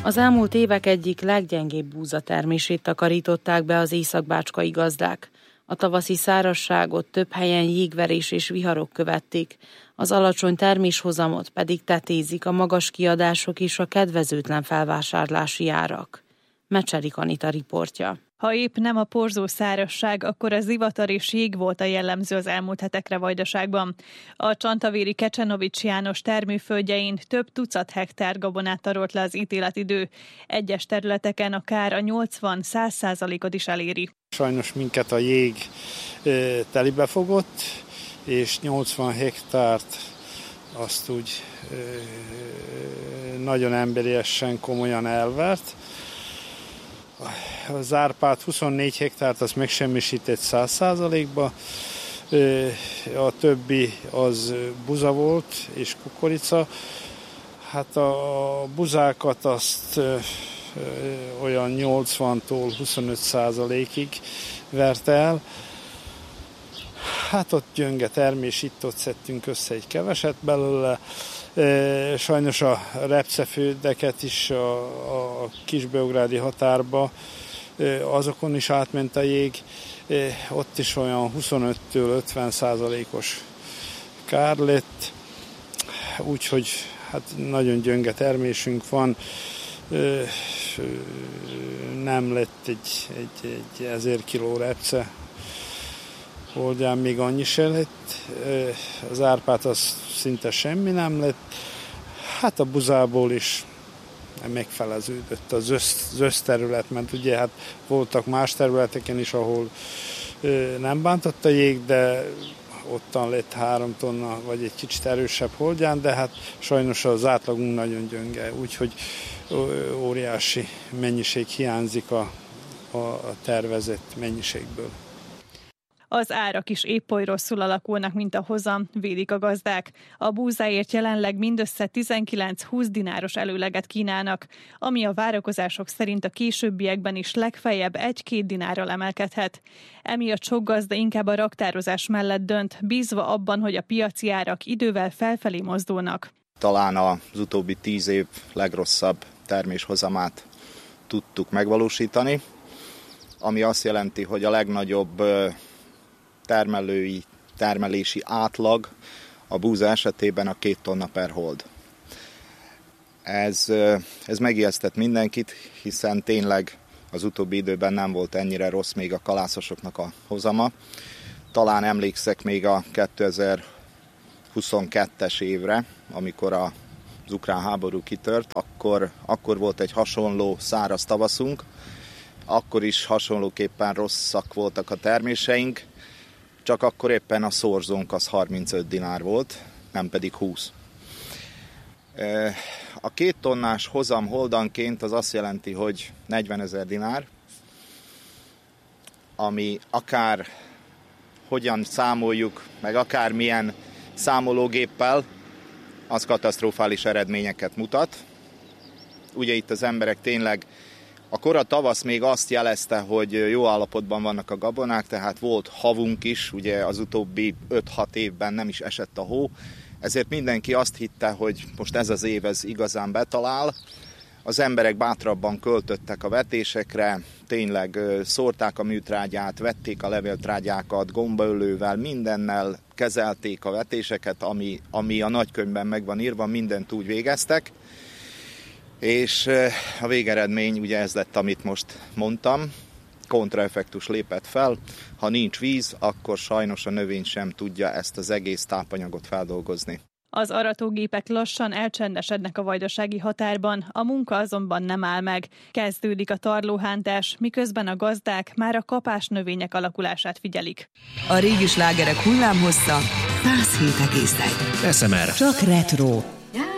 Az elmúlt évek egyik leggyengébb búzatermését takarították be az észak-bácskai gazdák. A tavaszi szárazságot több helyen jégverés és viharok követték, az alacsony terméshozamot pedig tetézik a magas kiadások és a kedvezőtlen felvásárlási árak. Mecserik Anita riportja. Ha épp nem a porzó szárazság, akkor a zivatar és jég volt a jellemző az elmúlt hetekre Vajdaságban. A csantavéri Kecsenovics János termőföldjein több tucat hektár gabonát tarolt le az ítéletidő. Egyes területeken akár a 80-100%-ot is eléri. Sajnos minket a jég telibe fogott, és 80 hektárt azt úgy nagyon emberiesen, komolyan elvert. Az árpát 24 hektárt azt megsemmisített 100%-ba, a többi az buza volt és kukorica. Hát a buzákat azt olyan 80-tól 25%-ig vert el. Hát ott gyönge termés, itt-ott szedtünk össze egy keveset belőle. Sajnos a repceföldeket is a kisbeográdi határba, azokon is átment a jég, ott is olyan 25-től 50%-os kár lett, úgyhogy hát nagyon gyönge termésünk van, nem lett egy 1000 kiló repce, oldján még annyi se lett, az árpát az szinte semmi nem lett, hát a buzából is megfeleződött az összterület, mert ugye hát voltak más területeken is, ahol nem bántott a jég, de ottan lett 3 tonna, vagy egy kicsit erősebb holdján, de hát sajnos az átlagunk nagyon gyönge, úgyhogy óriási mennyiség hiányzik a tervezett mennyiségből. Az árak is épp oly rosszul alakulnak, mint a hozam, védik a gazdák. A búzáért jelenleg mindössze 19-20 dináros előleget kínálnak, ami a várakozások szerint a későbbiekben is legfeljebb 1-2 dinárral emelkedhet. Emiatt sok gazda inkább a raktározás mellett dönt, bízva abban, hogy a piaci árak idővel felfelé mozdulnak. Talán az utóbbi 10 év legrosszabb terméshozamát tudtuk megvalósítani, ami azt jelenti, hogy a legnagyobb termelési átlag a búza esetében a 2 tonna per hold. Ez megijesztett mindenkit, hiszen tényleg az utóbbi időben nem volt ennyire rossz még a kalászosoknak a hozama. Talán emlékszek még a 2022-es évre, amikor az ukrán háború kitört, akkor volt egy hasonló száraz tavaszunk, akkor is hasonlóképpen rosszak voltak a terméseink, csak akkor éppen a szorzónk az 35 dinár volt, nem pedig 20. A 2 tonnás hozam holdanként az azt jelenti, hogy 40 000 dinár, ami akár hogyan számoljuk, meg akár milyen számológéppel, az katasztrofális eredményeket mutat. Ugye itt az emberek tényleg, a kora tavasz még azt jelezte, hogy jó állapotban vannak a gabonák, tehát volt havunk is, ugye az utóbbi 5-6 évben nem is esett a hó, ezért mindenki azt hitte, hogy most ez az év ez igazán betalál. Az emberek bátrabban költöttek a vetésekre, tényleg szórták a műtrágyát, vették a levéltrágyákat, gombaölővel, mindennel kezelték a vetéseket, ami a nagykönyvben meg van írva, mindent úgy végeztek. És a végeredmény ugye ez lett, amit most mondtam, kontraeffektus lépett fel, ha nincs víz, akkor sajnos a növény sem tudja ezt az egész tápanyagot feldolgozni. Az aratógépek lassan elcsendesednek a vajdasági határban, a munka azonban nem áll meg. Kezdődik a tarlóhántás, miközben a gazdák már a kapás növények alakulását figyelik. A régi slágerek hullámhossza 107,1. SMR. Csak retro.